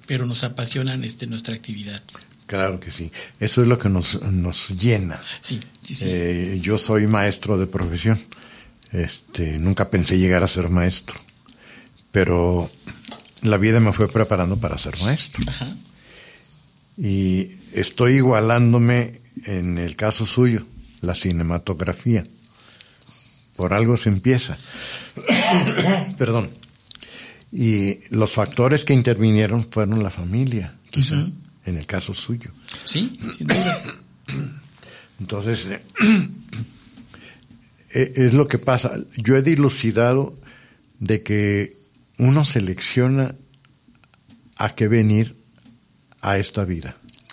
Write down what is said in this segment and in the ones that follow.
pero nos apasionan nuestra actividad. Claro que sí. Eso es lo que nos llena. Sí. Yo soy maestro de profesión. Nunca pensé llegar a ser maestro, pero la vida me fue preparando para ser maestro. Ajá. Y estoy igualándome en el caso suyo, la cinematografía. Por algo se empieza. Perdón. Y los factores que intervinieron fueron la familia, quizá, en el caso suyo. Sí, sin duda. Entonces, es lo que pasa. Yo he dilucidado de que uno selecciona a qué venir a esta vida.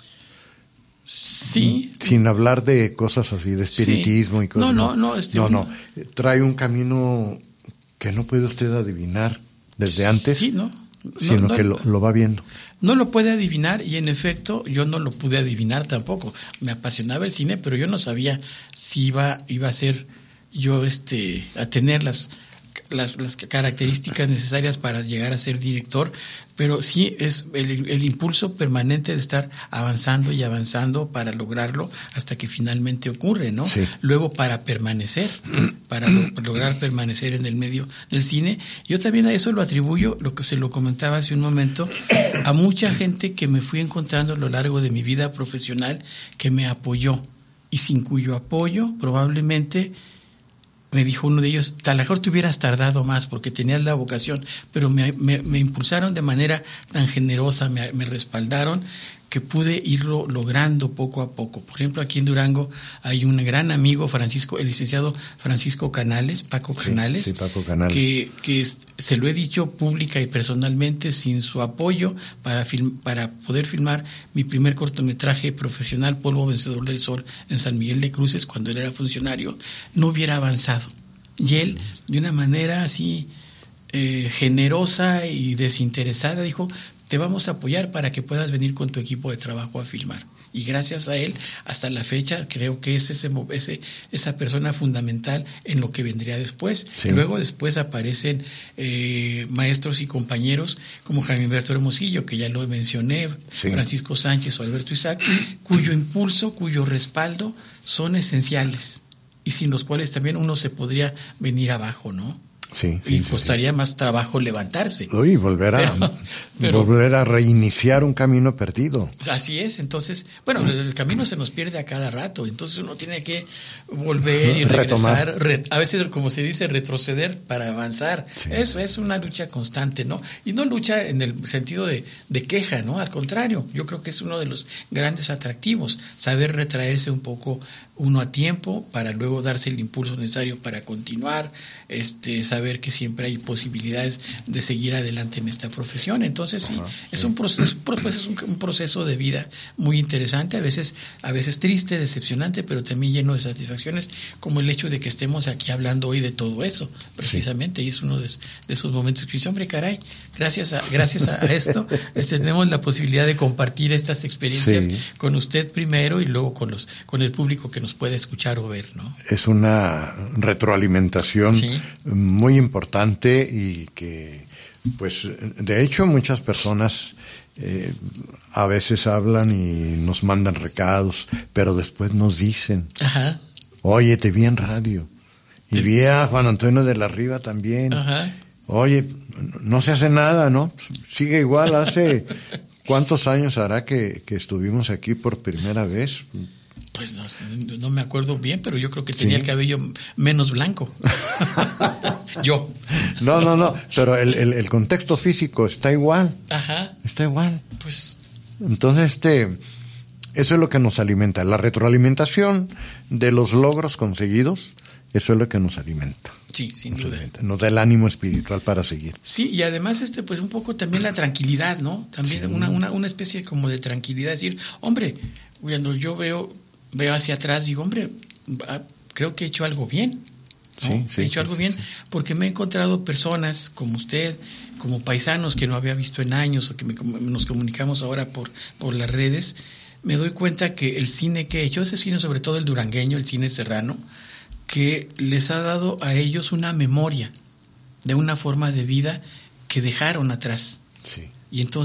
Sí. Sin hablar de cosas así, de espiritismo y cosas. No. Trae un camino que no puede usted adivinar desde antes, sí, sino que lo va viendo. No lo puede adivinar, y en efecto yo no lo pude adivinar tampoco. Me apasionaba el cine, pero yo no sabía si iba a ser yo a tener las características necesarias para llegar a ser director, pero sí es el impulso permanente de estar avanzando y avanzando para lograrlo hasta que finalmente ocurre, ¿no? Sí. Luego para permanecer, para lograr permanecer en el medio del cine. Yo también a eso lo atribuyo, lo que se lo comentaba hace un momento, a mucha gente que me fui encontrando a lo largo de mi vida profesional que me apoyó, y sin cuyo apoyo probablemente, me dijo uno de ellos, a lo mejor te hubieras tardado más porque tenías la vocación, pero me impulsaron de manera tan generosa, me respaldaron, que pude irlo logrando poco a poco. Por ejemplo, aquí en Durango hay un gran amigo, el licenciado Francisco Canales, Paco Canales, Paco Canales, que se lo he dicho pública y personalmente, sin su apoyo para poder filmar mi primer cortometraje profesional, Polvo Vencedor del Sol, en San Miguel de Cruces, cuando él era funcionario, no hubiera avanzado. Y él, de una manera así generosa y desinteresada, dijo: te vamos a apoyar para que puedas venir con tu equipo de trabajo a filmar. Y gracias a él, hasta la fecha, creo que es esa persona fundamental en lo que vendría después. Sí. Luego después aparecen maestros y compañeros como Jaime Humberto Hermosillo, que ya lo mencioné, sí. Francisco Sánchez o Alberto Isaac, cuyo impulso, cuyo respaldo son esenciales, y sin los cuales también uno se podría venir abajo, ¿no? Sí, y costaría más trabajo levantarse. Y volver a reiniciar un camino perdido. Así es. Entonces, bueno, el camino se nos pierde a cada rato, entonces uno tiene que volver y regresar, a veces, como se dice, retroceder para avanzar. Sí. Es una lucha constante, ¿no? Y no lucha en el sentido de queja, ¿no? Al contrario, yo creo que es uno de los grandes atractivos, saber retraerse un poco uno a tiempo para luego darse el impulso necesario para continuar, saber que siempre hay posibilidades de seguir adelante en esta profesión. Entonces sí, es un proceso de vida muy interesante, a veces triste, decepcionante, pero también lleno de satisfacciones, como el hecho de que estemos aquí hablando hoy de todo eso, precisamente. Sí. Y es uno de esos momentos que dice, hombre, caray, gracias a esto tenemos la posibilidad de compartir estas experiencias con usted primero y luego con el público que nos puede escuchar o ver, ¿no? Es una retroalimentación muy importante, y que, pues, de hecho, muchas personas a veces hablan y nos mandan recados, pero después nos dicen: ajá, oye, te vi en radio, y vi a Juan Antonio de la Riva también. Ajá. Oye, no se hace nada, ¿no? Sigue igual. Hace ¿cuántos años hará que estuvimos aquí por primera vez? Pues no me acuerdo bien, pero yo creo que tenía el cabello menos blanco. Yo. No, pero el contexto físico está igual. Ajá. Está igual. Pues. Entonces, eso es lo que nos alimenta. La retroalimentación de los logros conseguidos, eso es lo que nos alimenta. Sí, sin duda. Nos da el ánimo espiritual para seguir. Sí, y además pues un poco también la tranquilidad, ¿no? También una especie como de tranquilidad, decir, hombre, cuando yo veo hacia atrás, digo, hombre, creo que he hecho algo bien, ¿no? He hecho algo bien, porque me he encontrado personas como usted, como paisanos que no había visto en años, o que nos comunicamos ahora por las redes. Me doy cuenta que el cine que he hecho, ese cine, sobre todo el durangueño, el cine serrano, que les ha dado a ellos una memoria de una forma de vida que dejaron atrás. Sí. Y entonces